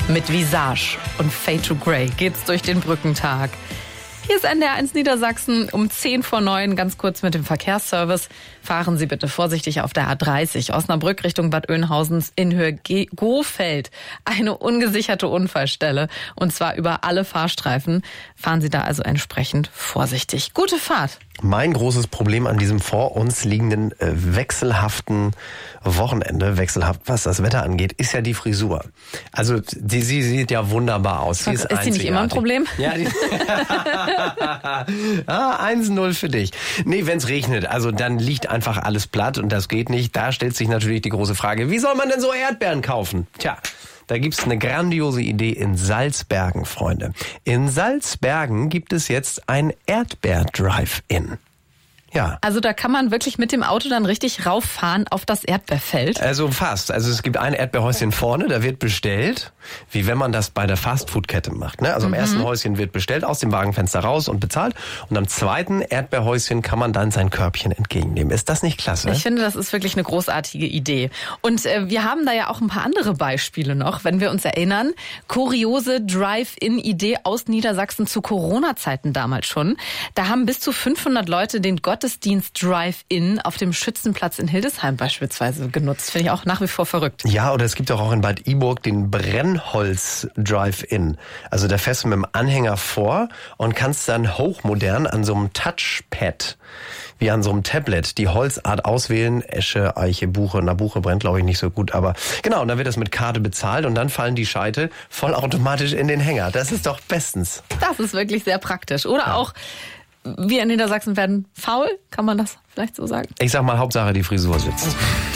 Mit Visage und Fade to Grey geht's durch den Brückentag. Hier ist NDR1 Niedersachsen um 10:09, ganz kurz mit dem Verkehrsservice. Fahren Sie bitte vorsichtig auf der A30 Osnabrück Richtung Bad Oeynhausen in Höhe Gohfeld. Eine ungesicherte Unfallstelle und zwar über alle Fahrstreifen. Fahren Sie da also entsprechend vorsichtig. Gute Fahrt. Mein großes Problem an diesem vor uns liegenden wechselhaften Wochenende, wechselhaft was das Wetter angeht, ist ja die Frisur. Also sie sieht ja wunderbar aus. Sie ist sie nicht immer ein Problem? Ja, 1-0 für dich. Nee, wenn's regnet, also dann liegt einfach alles platt und das geht nicht. Da stellt sich natürlich die große Frage, wie soll man denn so Erdbeeren kaufen? Tja, da gibt's eine grandiose Idee in Salzbergen, Freunde. In Salzbergen gibt es jetzt ein Erdbeer-Drive-In. Ja. Also da kann man wirklich mit dem Auto dann richtig rauffahren auf das Erdbeerfeld? Also fast. Also es gibt ein Erdbeerhäuschen vorne, da wird bestellt, wie wenn man das bei der Fastfood-Kette macht. Ne? Also im ersten Häuschen wird bestellt, aus dem Wagenfenster raus und bezahlt. Und am zweiten Erdbeerhäuschen kann man dann sein Körbchen entgegennehmen. Ist das nicht klasse? Ich finde, das ist wirklich eine großartige Idee. Und wir haben da ja auch ein paar andere Beispiele noch, wenn wir uns erinnern. Kuriose Drive-In-Idee aus Niedersachsen zu Corona-Zeiten damals schon. Da haben bis zu 500 Leute den Gottesdienst Drive-In auf dem Schützenplatz in Hildesheim beispielsweise genutzt. Finde ich auch nach wie vor verrückt. Ja, oder es gibt auch in Bad Iburg den Brennholz Drive-In. Also da fährst du mit dem Anhänger vor und kannst dann hochmodern an so einem Touchpad, wie an so einem Tablet, die Holzart auswählen. Esche, Eiche, Buche. Na, Buche brennt, glaube ich, nicht so gut. Aber genau, und dann wird das mit Karte bezahlt und dann fallen die Scheite vollautomatisch in den Hänger. Das ist doch bestens. Das ist wirklich sehr praktisch. Oder auch, wir in Niedersachsen werden faul. Kann man das vielleicht so sagen? Ich sag mal, Hauptsache die Frisur sitzt.